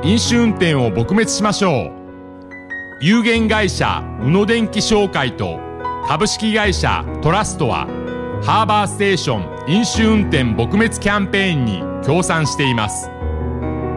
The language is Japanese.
飲酒運転を撲滅しましょう。有限会社宇野電機商会と株式会社トラストはハーバーステーション飲酒運転撲滅キャンペーンに協賛しています。